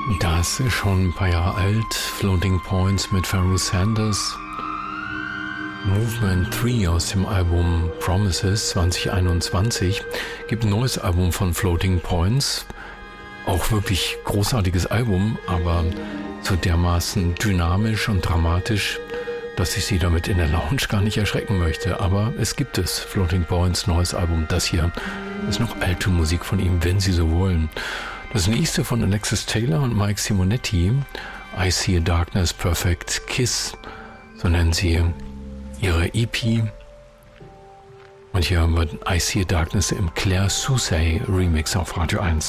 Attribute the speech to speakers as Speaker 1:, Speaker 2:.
Speaker 1: Das ist schon ein paar Jahre alt. Floating Points mit Pharoah Sanders. Movement 3 aus dem Album Promises 2021. Gibt ein neues Album von Floating Points. Auch wirklich großartiges Album, aber so dermaßen dynamisch und dramatisch, dass ich Sie damit in der Lounge gar nicht erschrecken möchte. Aber es gibt es. Floating Points, neues Album. Das hier ist noch alte Musik von ihm, wenn Sie so wollen. Das nächste von Alexis Taylor und Mike Simonetti, I See a Darkness, Perfect Kiss, so nennen sie ihre EP. Und hier haben wir I See a Darkness im Claire Soucy Remix auf Radio 1.